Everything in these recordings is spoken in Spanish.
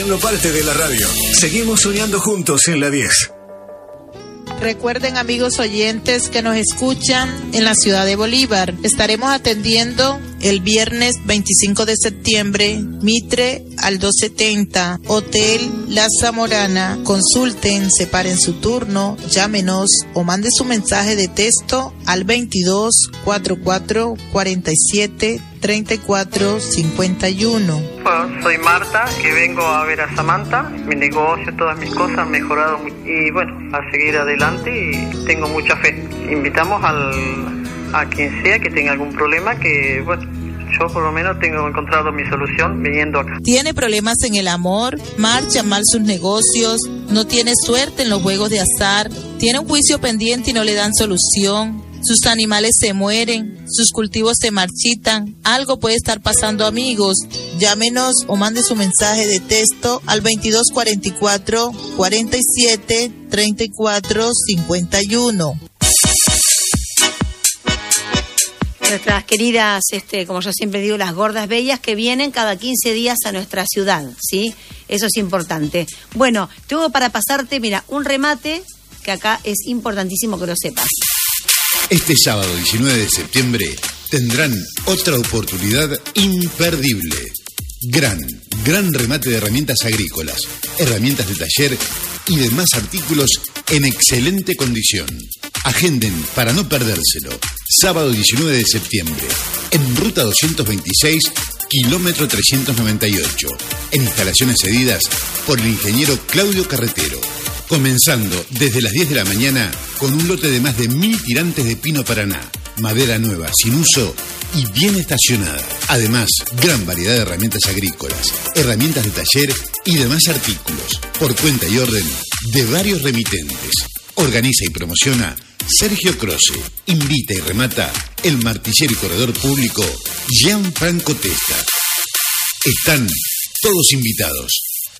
No parte de la radio. Seguimos soñando juntos en la 10. Recuerden, amigos oyentes que nos escuchan en la ciudad de Bolívar, estaremos atendiendo el viernes 25 de septiembre, Mitre al 270, Hotel La Zamorana. Consulten, separen su turno, llámenos o mande su mensaje de texto al 22 44 47 34 51. Soy Marta, que vengo a ver a Samantha. Mi negocio, todas mis cosas han mejorado y bueno, a seguir adelante y tengo mucha fe. Invitamos a quien sea que tenga algún problema, que bueno, yo por lo menos tengo encontrado mi solución viniendo acá. ¿Tiene problemas en el amor? ¿Marchan mal sus negocios? ¿No tiene suerte en los juegos de azar? ¿Tiene un juicio pendiente y no le dan solución? Sus animales se mueren, sus cultivos se marchitan. Algo puede estar pasando, amigos. Llámenos o mande su mensaje de texto al 2244 47 34 51. Nuestras queridas, como yo siempre digo, las gordas bellas que vienen cada 15 días a nuestra ciudad, ¿sí? Eso es importante. Bueno, tengo para pasarte, mira, un remate que acá es importantísimo que lo sepas. Este sábado 19 de septiembre tendrán otra oportunidad imperdible. Gran remate de herramientas agrícolas, herramientas de taller y demás artículos en excelente condición. Agenden para no perdérselo. Sábado 19 de septiembre, en Ruta 226, kilómetro 398, en instalaciones cedidas por el ingeniero Claudio Carretero. Comenzando desde las 10 de la mañana con un lote de más de 1000 tirantes de pino paraná, madera nueva, sin uso y bien estacionada. Además, gran variedad de herramientas agrícolas, herramientas de taller y demás artículos, por cuenta y orden de varios remitentes. Organiza y promociona Sergio Croce. Invita y remata el martillero y corredor público Gianfranco Testa. Están todos invitados.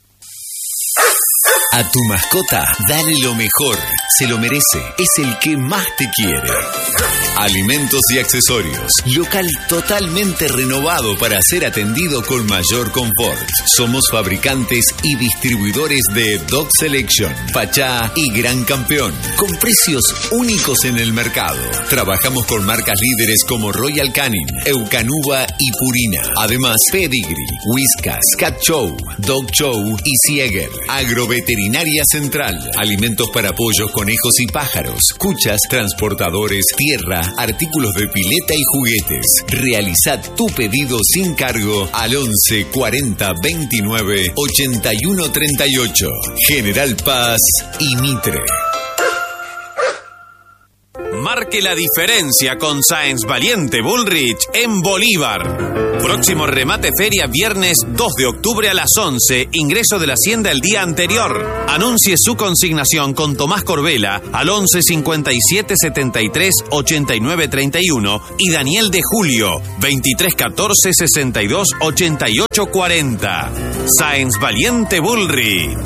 A tu mascota, dale lo mejor. Se lo merece. Es el que más te quiere. Alimentos y accesorios. Local totalmente renovado para ser atendido con mayor confort. Somos fabricantes y distribuidores de Dog Selection, Pachá y Gran Campeón, con precios únicos en el mercado. Trabajamos con marcas líderes como Royal Canin, Eukanuba y Purina. Además, Pedigree, Whiskas, Cat Show, Dog Show y Sieger. Agroveterinaria Central. Alimentos para pollos, conejos y pájaros. Cuchas, transportadores, tierra, artículos de pileta y juguetes. Realiza tu pedido sin cargo al 11 40 29 81 38. General Paz y Mitre. Marque la diferencia con Sáenz Valiente Bullrich en Bolívar. Próximo remate feria viernes 2 de octubre a las 11. Ingreso de la hacienda el día anterior. Anuncie su consignación con Tomás Corbela al 11 57 73 89 31 y Daniel de Julio 23 14 62 88 40. Sáenz Valiente Bullrich.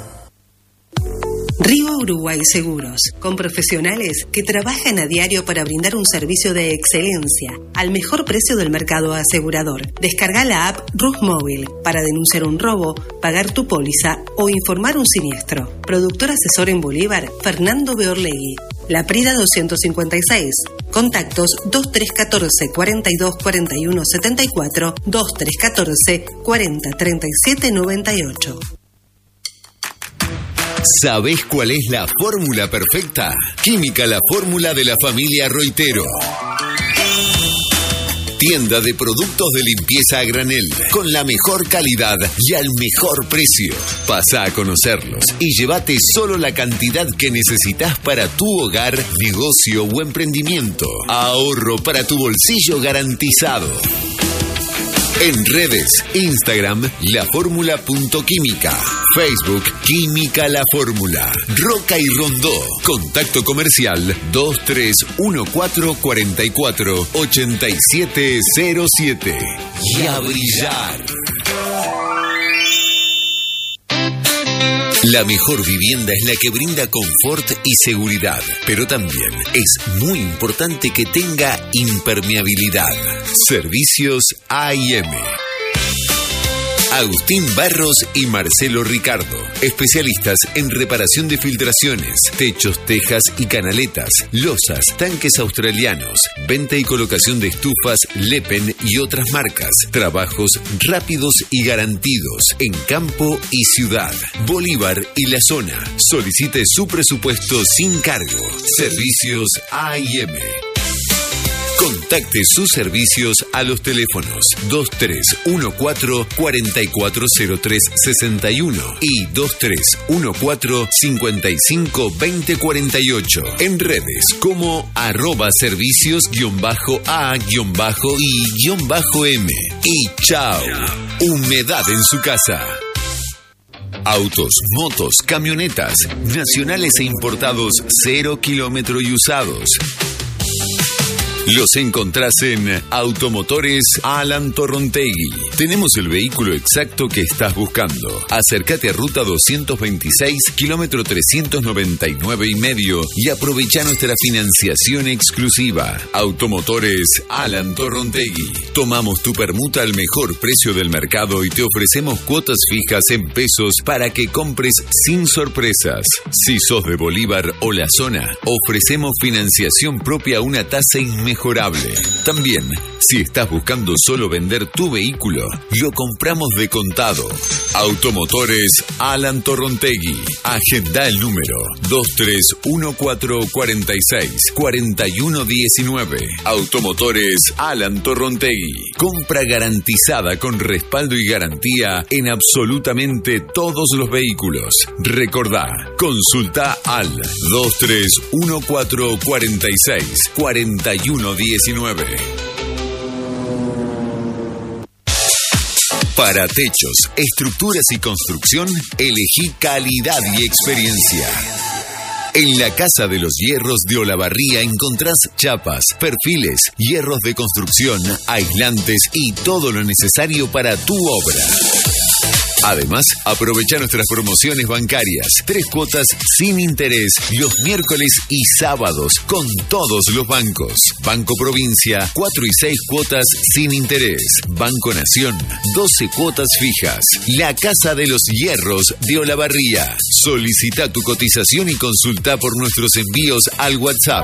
Río Uruguay Seguros, con profesionales que trabajan a diario para brindar un servicio de excelencia al mejor precio del mercado asegurador. Descarga la app RUSmóvil para denunciar un robo, pagar tu póliza o informar un siniestro. Productor asesor en Bolívar, Fernando Beorlegui. La Prida 256. Contactos 2314 42 41 74, 2314 40 37 98. ¿Sabés cuál es la fórmula perfecta? Química La Fórmula de la familia Roitero. Tienda de productos de limpieza a granel, con la mejor calidad y al mejor precio. Pasa a conocerlos y llévate solo la cantidad que necesitas para tu hogar, negocio o emprendimiento. Ahorro para tu bolsillo garantizado. En redes, Instagram, laformula.química. Facebook, Química La Fórmula. Roca y Rondó. Contacto comercial 2314 44 8707. Y a brillar. La mejor vivienda es la que brinda confort y seguridad, pero también es muy importante que tenga impermeabilidad. Servicios A&M. Agustín Barros y Marcelo Ricardo, especialistas en reparación de filtraciones, techos, tejas y canaletas, losas, tanques australianos, venta y colocación de estufas Lepen y otras marcas, trabajos rápidos y garantidos en campo y ciudad, Bolívar y la zona. Solicite su presupuesto sin cargo. Servicios A&M. Contacte sus servicios a los teléfonos 2314-440361 y 2314-552048. En redes como @servicios_A_I_M. Y chao. Humedad en su casa. Autos, motos, camionetas, nacionales e importados 0 kilómetro y usados. Los encontrás en Automotores Alan Torrontegui. Tenemos el vehículo exacto que estás buscando. Acércate a Ruta 226, kilómetro 399,5 y aprovecha nuestra financiación exclusiva. Automotores Alan Torrontegui. Tomamos tu permuta al mejor precio del mercado y te ofrecemos cuotas fijas en pesos para que compres sin sorpresas. Si sos de Bolívar o la zona, ofrecemos financiación propia a una tasa inmejorable. También, si estás buscando solo vender tu vehículo, lo compramos de contado. Automotores Alan Torrontegui. Agenda el número 2314464119. Automotores Alan Torrontegui. Compra garantizada con respaldo y garantía en absolutamente todos los vehículos. Recordá, consulta al 2314464119. Para techos, estructuras y construcción, elegí calidad y experiencia. En la Casa de los Hierros de Olavarría encontrás chapas, perfiles, hierros de construcción, aislantes y todo lo necesario para tu obra. Además, aprovecha nuestras promociones bancarias. 3 cuotas sin interés los miércoles y sábados con todos los bancos. Banco Provincia, 4 y 6 cuotas sin interés. Banco Nación, 12 cuotas fijas. La Casa de los Hierros de Olavarría. Solicita tu cotización y consulta por nuestros envíos al WhatsApp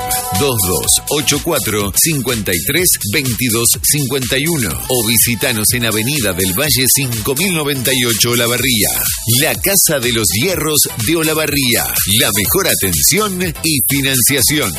2284-532251 o visitanos en Avenida del Valle 5098 Olavarría. La Casa de los Hierros de Olavarría. La mejor atención y financiación.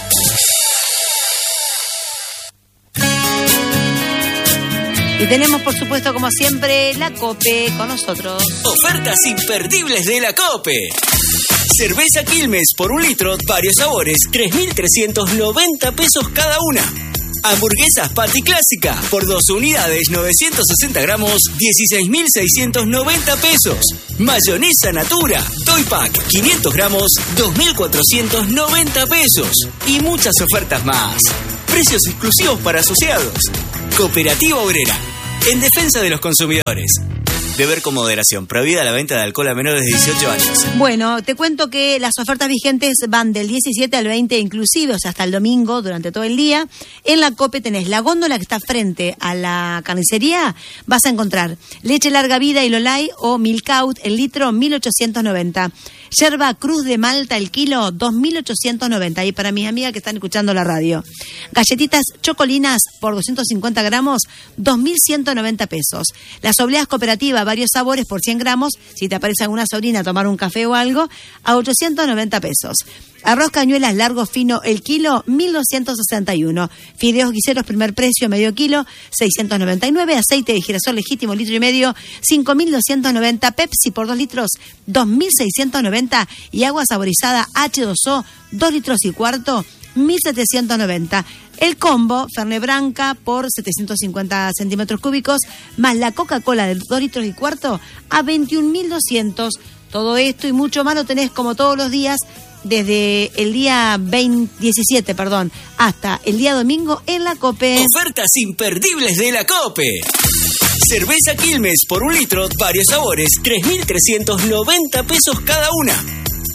Y tenemos, por supuesto, como siempre, la COPE con nosotros. Ofertas imperdibles de la COPE. Cerveza Quilmes por 1 litro, varios sabores, 3.390 pesos cada una. Hamburguesas Patty Clásica por 2 unidades, 960 gramos, 16.690 pesos. Mayonesa Natura, Toy Pack, 500 gramos, 2.490 pesos. Y muchas ofertas más. Precios exclusivos para asociados. Cooperativa Obrera, en defensa de los consumidores. Beber con moderación. Prohibida la venta de alcohol a menores de 18 años. Bueno, te cuento que las ofertas vigentes van del 17 al 20 inclusive, o sea, hasta el domingo, durante todo el día. En la COPE tenés la góndola que está frente a la carnicería. Vas a encontrar leche larga vida y Lolay o Milkout el litro, 1.890. Yerba Cruz de Malta el kilo, 2.890. Y para mis amigas que están escuchando la radio. Galletitas Chocolinas por 250 gramos, 2.190 pesos. Las obleas cooperativas, varios sabores por 100 gramos, si te aparece alguna sobrina a tomar un café o algo, a 890 pesos. Arroz cañuelas largo fino el kilo, 1.261. Fideos guiseros primer precio medio kilo, 699. Aceite de girasol legítimo litro y medio, 5.290. Pepsi por 2 litros, 2.690. Y agua saborizada H2O, 2 litros y cuarto, 1.790. El combo Fernet Branca por 750 centímetros cúbicos, más la Coca-Cola de 2 litros y cuarto a 21.200. Todo esto y mucho más lo tenés como todos los días desde el día 17 hasta el día domingo en la COPE. Ofertas imperdibles de la COPE. Cerveza Quilmes por 1 litro, varios sabores, 3.390 pesos cada una.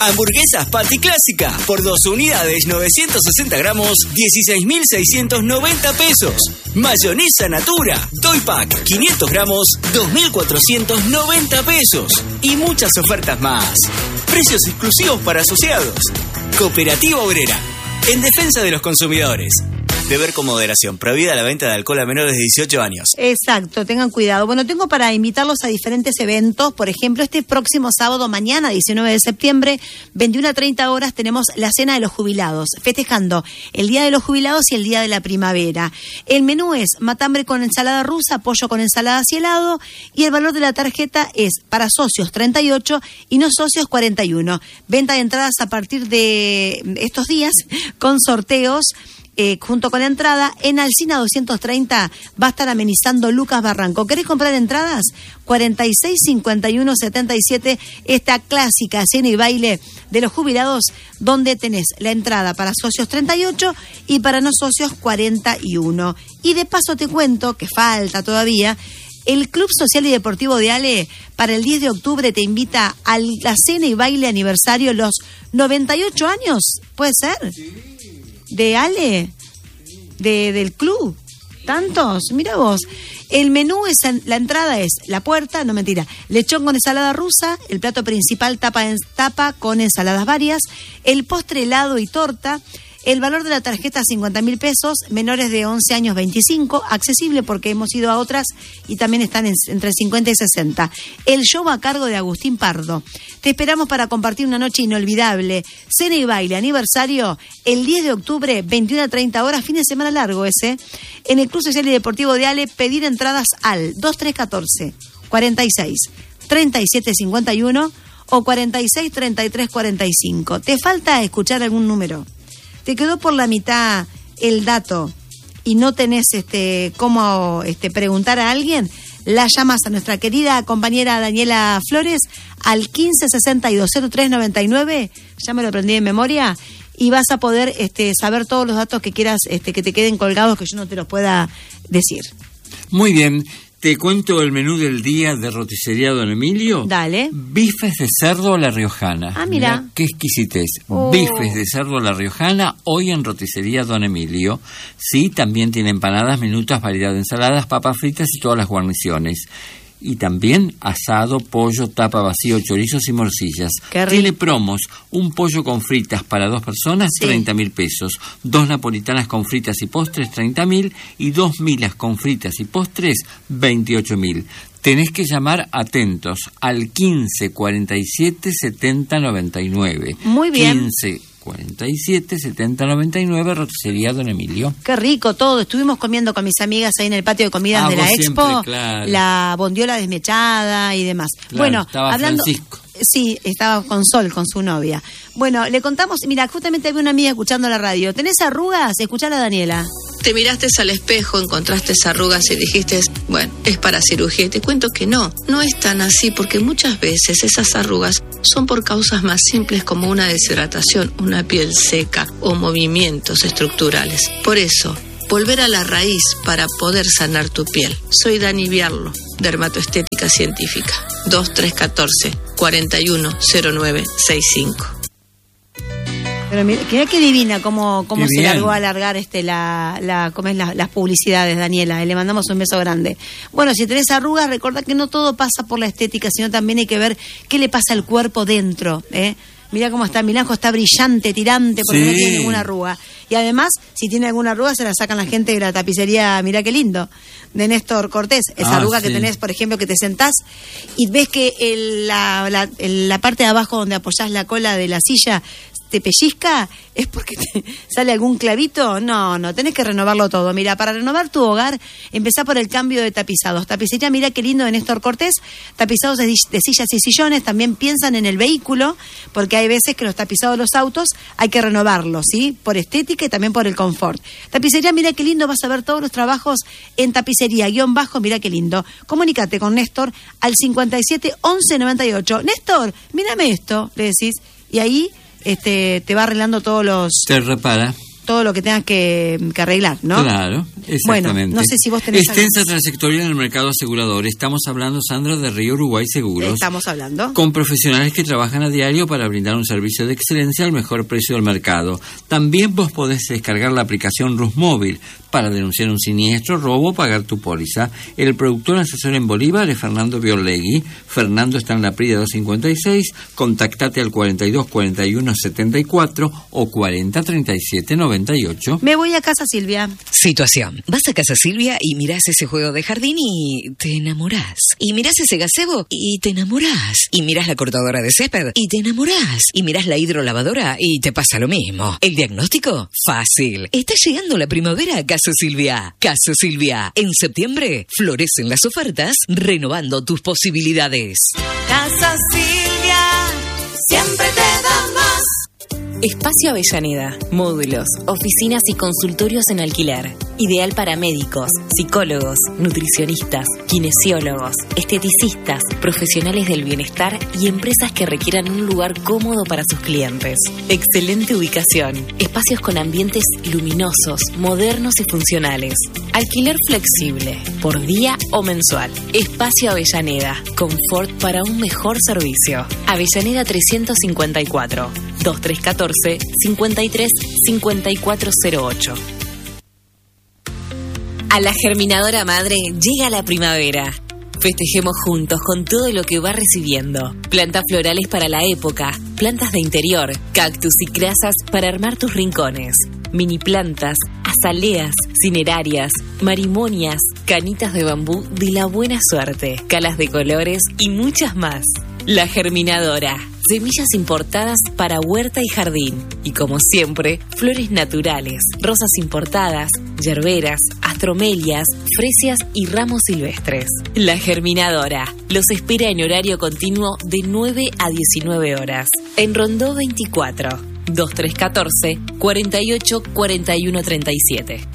Hamburguesas Patty Clásica, por 2 unidades, 960 gramos, 16.690 pesos. Mayonesa Natura, Toy Pack, 500 gramos, 2.490 pesos. Y muchas ofertas más. Precios exclusivos para asociados. Cooperativa Obrera, en defensa de los consumidores. Beber con moderación. Prohibida la venta de alcohol a menores de 18 años. Exacto, tengan cuidado. Bueno, tengo para invitarlos a diferentes eventos. Por ejemplo, este próximo sábado, mañana, 19 de septiembre, 21 a 30 horas, tenemos la Cena de los Jubilados, festejando el Día de los Jubilados y el Día de la Primavera. El menú es matambre con ensalada rusa, pollo con ensalada y helado, y el valor de la tarjeta es para socios 38 y no socios 41. Venta de entradas a partir de estos días con sorteos. Junto con la entrada, en Alsina 230 va a estar amenizando Lucas Barranco. ¿Querés comprar entradas? 46 51 77, esta clásica cena y baile de los jubilados, donde tenés la entrada para socios 38 y para no socios 41. Y de paso te cuento, que falta todavía, el Club Social y Deportivo de Ale para el 10 de octubre te invita a la cena y baile aniversario, los 98 años, ¿puede ser? Sí. De Ale, del club, tantos, mira vos. El menú es, la entrada es la puerta, no mentira, lechón con ensalada rusa, el plato principal tapa con ensaladas varias, el postre helado y torta. El valor de la tarjeta 50.000 pesos, menores de 11 años 25, accesible porque hemos ido a otras y también están entre 50 y 60. El show a cargo de Agustín Pardo. Te esperamos para compartir una noche inolvidable. Cena y baile, aniversario, el 10 de octubre, 21 a 30 horas, fin de semana largo ese. En el Club Social y Deportivo de Ale, pedir entradas al 2314 46 37 51 o 46 33 45. ¿Te falta escuchar algún número? ¿Te quedó por la mitad el dato y no tenés cómo preguntar a alguien? La llamas a nuestra querida compañera Daniela Flores al 1562-0399, ya me lo aprendí en memoria, y vas a poder saber todos los datos que quieras que te queden colgados, que yo no te los pueda decir. Muy bien. Te cuento el menú del día de Roticería Don Emilio. Dale. Bifes de cerdo a la riojana. Ah, mira. Qué exquisitez. Bifes de cerdo a la riojana, hoy en Roticería Don Emilio. Sí, también tiene empanadas, minutas, variedad de ensaladas, papas fritas y todas las guarniciones. Y también asado, pollo, tapa vacío, chorizos y morcillas. Tiene promos, un pollo con fritas para 2 personas, sí. 30.000 pesos. 2 napolitanas con fritas y postres, 30.000. Y 2 milas con fritas y postres, 28.000. Tenés que llamar atentos al 15 47 70 99. Muy bien. 15 47 70 99, Roticería Don Emilio. Qué rico todo. Estuvimos comiendo con mis amigas ahí en el patio de comidas de la Expo, claro. La bondiola desmechada y demás. Claro, bueno, estaba hablando. Francisco. Sí, estaba con Sol, con su novia. Bueno, le contamos, mira, justamente había una amiga escuchando la radio. ¿Tenés arrugas? Escuchala, Daniela. Te miraste al espejo, encontraste arrugas y dijiste, bueno, es para cirugía. Y te cuento que no es tan así, porque muchas veces esas arrugas son por causas más simples como una deshidratación, una piel seca o movimientos estructurales. Por eso, volver a la raíz para poder sanar tu piel. Soy Dani Biarlo, dermatoestética científica. 2314-410965. Pero mira qué divina cómo se largó a alargar las publicidades, Daniela. Le mandamos un beso grande. Bueno, si tenés arrugas, recordá que no todo pasa por la estética, sino también hay que ver qué le pasa al cuerpo dentro, Mirá cómo está, Milanjo está brillante, tirante, porque sí. No tiene ninguna arruga. Y además, si tiene alguna arruga, se la sacan la gente de la tapicería, mirá qué lindo, de Néstor Cortés. Esa arruga que tenés, por ejemplo, que te sentás y ves que la parte de abajo donde apoyás la cola de la silla te pellizca, es porque te sale algún clavito. No, tenés que renovarlo todo. Mira, para renovar tu hogar, empezá por el cambio de tapizados. Tapicería, mira qué lindo de Néstor Cortés, tapizados de sillas y sillones. También piensan en el vehículo, porque hay veces que los tapizados de los autos hay que renovarlos, ¿sí? Por estética y también por el confort. Tapicería, mira qué lindo, vas a ver todos los trabajos en tapicería, _, mira qué lindo. Comunícate con Néstor al 57 11 98. Néstor, mírame esto, le decís, y ahí te va arreglando todos los... Te repara. todo lo que tengas que arreglar, ¿no? Claro, exactamente. Bueno, no sé si vos tenés extensa trayectoria en el mercado asegurador. Estamos hablando, Sandra, de Río Uruguay Seguros. Estamos hablando. Con profesionales que trabajan a diario para brindar un servicio de excelencia al mejor precio del mercado. También vos podés descargar la aplicación Rus Móvil para denunciar un siniestro, robo o pagar tu póliza. El productor asesor en Bolívar es Fernando Biorlegui. Fernando está en la Prida 256. Contactate al 42 41 74 o 40 37 98. Me voy a casa, Silvia. Situación. Vas a casa, Silvia, y mirás ese juego de jardín y te enamorás. Y mirás ese gazebo y te enamorás. Y mirás la cortadora de césped y te enamorás. Y mirás la hidrolavadora y te pasa lo mismo. ¿El diagnóstico? Fácil. Está llegando la primavera a Casa Silvia. Casa Silvia. En septiembre florecen las ofertas, renovando tus posibilidades. Casa Silvia, siempre te da más. Espacio Avellaneda, módulos, oficinas y consultorios en alquiler. Ideal para médicos, psicólogos, nutricionistas, kinesiólogos, esteticistas, profesionales del bienestar y empresas que requieran un lugar cómodo para sus clientes. Excelente ubicación, espacios con ambientes luminosos, modernos y funcionales. Alquiler flexible, por día o mensual. Espacio Avellaneda, confort para un mejor servicio. Avellaneda 354, 2314 53 5408. A la Germinadora Madre llega la primavera. Festejemos juntos con todo lo que va recibiendo. Plantas florales para la época, plantas de interior, cactus y crasas para armar tus rincones. Mini plantas, azaleas, cinerarias, marimonias, canitas de bambú de la buena suerte, calas de colores y muchas más. La Germinadora. Semillas importadas para huerta y jardín. Y como siempre, flores naturales, rosas importadas, yerberas, astromelias, fresias y ramos silvestres. La Germinadora los espera en horario continuo de 9 a 19 horas. En Rondó 24, 2314 48 41 37.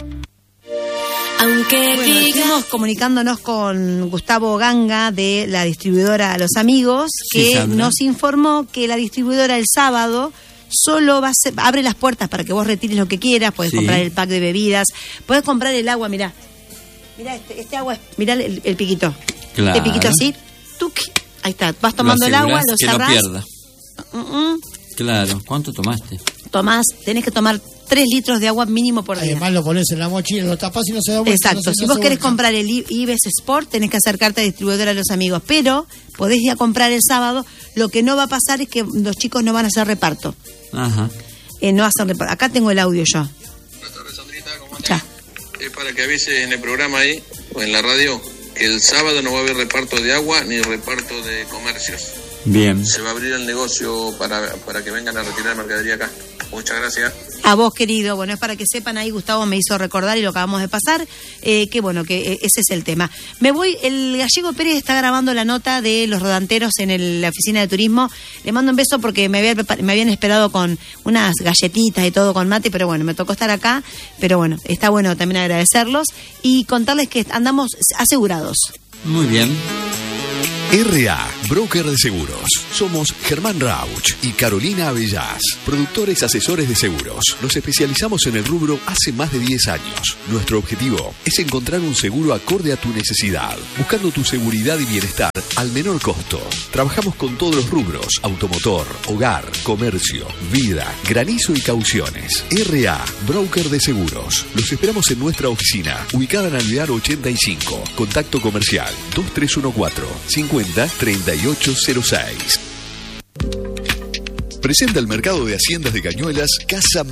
Bueno, estuvimos comunicándonos con Gustavo Ganga de la distribuidora Los Amigos, que nos informó que la distribuidora el sábado solo abre las puertas para que vos retires lo que quieras. Podés comprar el pack de bebidas, podés comprar el agua, mirá este agua, mirá el piquito. Claro. Este piquito así, tuki, ahí está, vas tomando el agua, lo cerrás. Que no pierda. Claro, ¿cuánto tomaste? Tenés que tomar 3 litros de agua mínimo por día. Además lo pones en la mochila, lo tapas y no se da vuelta. Exacto, si vos querés comprar el Ives Sport, tenés que acercarte a distribuidora a Los Amigos, pero podés ir a comprar el sábado. Lo que no va a pasar es que los chicos no van a hacer reparto. Ajá. No hacen reparto. Acá tengo el audio yo. Buenas tardes, Sandrita, ¿cómo estás? Es para que avises en el programa ahí, o en la radio, que el sábado no va a haber reparto de agua ni reparto de comercios. Bien. Se va a abrir el negocio para que vengan a retirar mercadería acá. Muchas gracias. A vos, querido. Bueno, es para que sepan, ahí Gustavo me hizo recordar y lo acabamos de pasar, que bueno, que ese es el tema. Me voy, el Gallego Pérez está grabando la nota de los rodanteros en la oficina de turismo. Le mando un beso porque me habían esperado con unas galletitas y todo con mate, pero bueno, me tocó estar acá, pero bueno, está bueno también agradecerlos y contarles que andamos asegurados. Muy bien. R.A. Broker de Seguros. Somos Germán Rauch y Carolina Avellás, productores asesores de seguros. Nos especializamos en el rubro hace más de 10 años. Nuestro objetivo es encontrar un seguro acorde a tu necesidad, buscando tu seguridad y bienestar al menor costo. Trabajamos con todos los rubros: automotor, hogar, comercio, vida, granizo y cauciones. R.A. Broker de Seguros. Los esperamos en nuestra oficina, ubicada en Alvear 85. Contacto comercial 2314 50 3806. Presenta el mercado de Haciendas de Cañuelas Casa